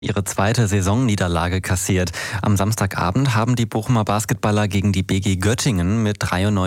Ihre zweite Saisonniederlage kassiert. Am Samstagabend haben die Bochumer Basketballer gegen die BG Göttingen mit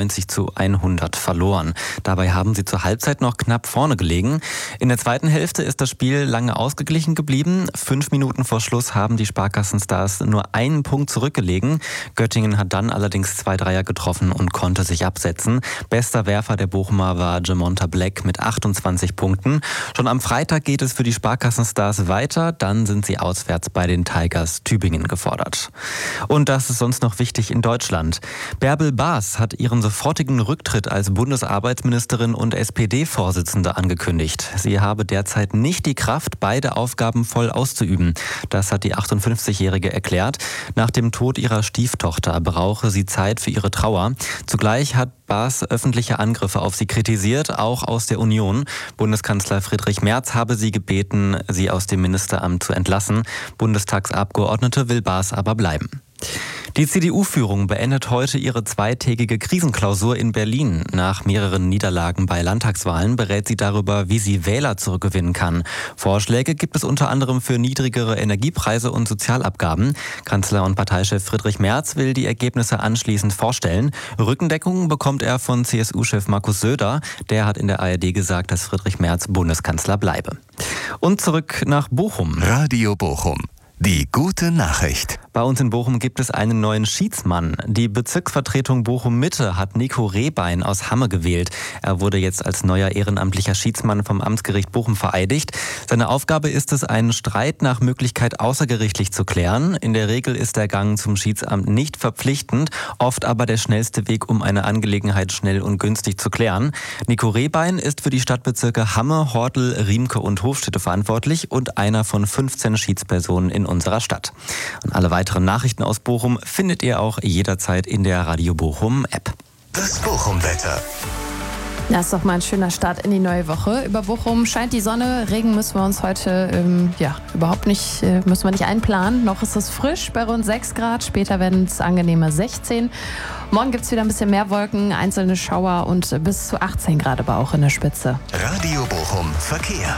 93:100 verloren. Dabei haben sie zur Halbzeit noch knapp vorne gelegen. In der zweiten Hälfte ist das Spiel lange ausgeglichen geblieben. 5 Minuten vor Schluss haben die Sparkassenstars nur einen Punkt zurückgelegen. Göttingen hat dann allerdings 2 Dreier getroffen und konnte sich absetzen. Bester Werfer der Bochumer war Jamonta Black mit 28 Punkten. Schon am Freitag geht es für die Sparkassenstars weiter. Dann sind sie auswärts bei den Tigers Tübingen gefordert. Und das ist sonst noch wichtig in Deutschland. Bärbel Baas hat ihren sofortigen Rücktritt als Bundesarbeitsministerin und SPD-Vorsitzende angekündigt. Sie habe derzeit nicht die Kraft, beide Aufgaben voll auszuüben. Das hat die 58-Jährige erklärt. Nach dem Tod ihrer Stieftochter brauche sie Zeit für ihre Trauer. Zugleich hat Baas öffentliche Angriffe auf sie kritisiert, auch aus der Union. Bundeskanzler Friedrich Merz habe sie gebeten, sie aus dem Ministeramt zu entlassen. Bundestagsabgeordnete will Baas aber bleiben. Die CDU-Führung beendet heute ihre zweitägige Krisenklausur in Berlin. Nach mehreren Niederlagen bei Landtagswahlen berät sie darüber, wie sie Wähler zurückgewinnen kann. Vorschläge gibt es unter anderem für niedrigere Energiepreise und Sozialabgaben. Kanzler und Parteichef Friedrich Merz will die Ergebnisse anschließend vorstellen. Rückendeckung bekommt er von CSU-Chef Markus Söder. Der hat in der ARD gesagt, dass Friedrich Merz Bundeskanzler bleibe. Und zurück nach Bochum. Radio Bochum. Die gute Nachricht. Bei uns in Bochum gibt es einen neuen Schiedsmann. Die Bezirksvertretung Bochum-Mitte hat Nico Rehbein aus Hamme gewählt. Er wurde jetzt als neuer ehrenamtlicher Schiedsmann vom Amtsgericht Bochum vereidigt. Seine Aufgabe ist es, einen Streit nach Möglichkeit außergerichtlich zu klären. In der Regel ist der Gang zum Schiedsamt nicht verpflichtend, oft aber der schnellste Weg, um eine Angelegenheit schnell und günstig zu klären. Nico Rehbein ist für die Stadtbezirke Hamme, Hortel, Riemke und Hofstette verantwortlich und einer von 15 Schiedspersonen in unserer Stadt. Und alle weiteren Nachrichten aus Bochum findet ihr auch jederzeit in der Radio Bochum App. Das Bochum-Wetter. Das ist doch mal ein schöner Start in die neue Woche. Über Bochum scheint die Sonne. Regen müssen wir uns heute überhaupt nicht, müssen wir nicht einplanen. Noch ist es frisch bei rund 6 Grad. Später werden es angenehme 16. Morgen gibt es wieder ein bisschen mehr Wolken, einzelne Schauer und bis zu 18 Grad aber auch in der Spitze. Radio Bochum Verkehr.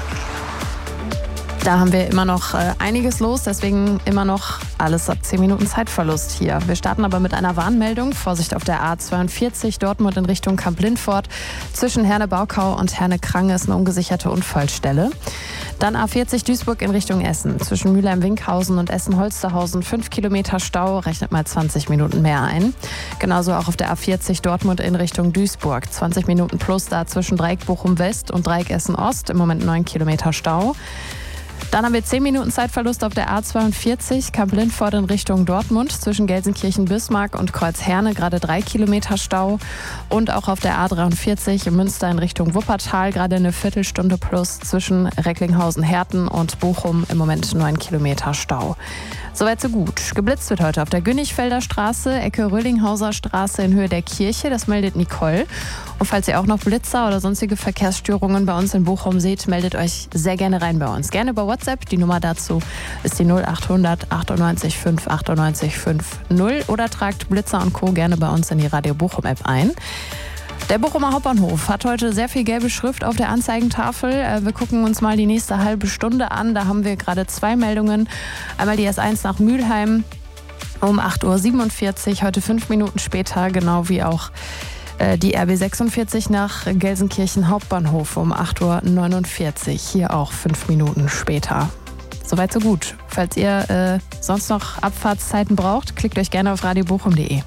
Da haben wir immer noch einiges los, deswegen immer noch alles ab 10 Minuten Zeitverlust hier. Wir starten aber mit einer Warnmeldung. Vorsicht auf der A42 Dortmund in Richtung Kamp-Lindfort. Zwischen Herne-Baukau und Herne-Krange ist eine ungesicherte Unfallstelle. Dann A40 Duisburg in Richtung Essen. Zwischen Mülheim-Winkhausen und Essen-Holsterhausen 5 Kilometer Stau, rechnet mal 20 Minuten mehr ein. Genauso auch auf der A40 Dortmund in Richtung Duisburg. 20 Minuten plus da zwischen Dreieck Bochum-West und Dreieck Essen-Ost. Im Moment 9 Kilometer Stau. Dann haben wir 10 Minuten Zeitverlust auf der A42 Kamp-Lindfort in Richtung Dortmund. Zwischen Gelsenkirchen-Bismarck und Kreuz-Herne gerade 3 Kilometer Stau. Und auch auf der A43 Münster in Richtung Wuppertal gerade eine Viertelstunde plus. Zwischen Recklinghausen-Herten und Bochum im Moment 9 Kilometer Stau. Soweit so gut. Geblitzt wird heute auf der Günnigfelder Straße, Ecke Röllinghauser Straße in Höhe der Kirche. Das meldet Nicole. Und falls ihr auch noch Blitzer oder sonstige Verkehrsstörungen bei uns in Bochum seht, meldet euch sehr gerne rein bei uns. Gerne über WhatsApp. Die Nummer dazu ist die 0800 98 5 98 50 oder tragt Blitzer und Co. gerne bei uns in die Radio Bochum App ein. Der Bochumer Hauptbahnhof hat heute sehr viel gelbe Schrift auf der Anzeigentafel. Wir gucken uns mal die nächste halbe Stunde an. Da haben wir gerade 2 Meldungen. Einmal die S1 nach Mülheim um 8:47 Uhr, heute 5 Minuten später, genau wie auch die RB 46 nach Gelsenkirchen Hauptbahnhof um 8:49 Uhr, hier auch 5 Minuten später. Soweit so gut. Falls ihr sonst noch Abfahrtszeiten braucht, klickt euch gerne auf radiobochum.de.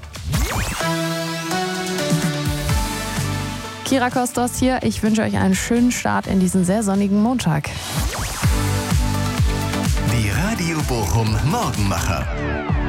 Kira Kostos hier. Ich wünsche euch einen schönen Start in diesen sehr sonnigen Montag. Die Radio Bochum Morgenmacher.